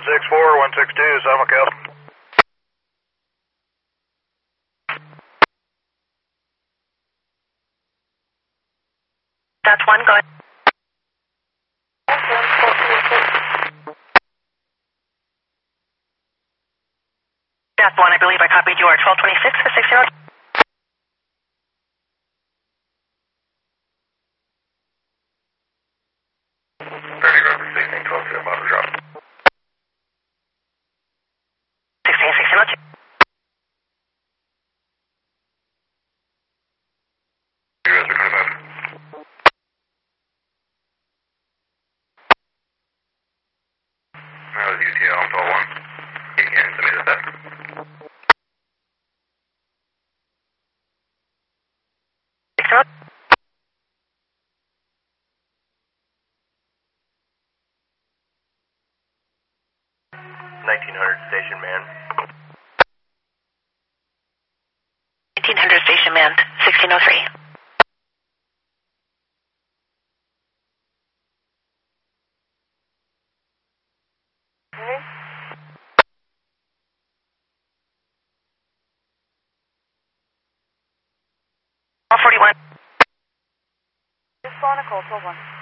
162, San Miguel. That's one, go ahead. That's one, I believe I copied you are 1226 for 60. That was UTL on 12-1. You can send me the set. Station man. 1900 station man, 1603. Okay. 41. Just phone a call, 12-1.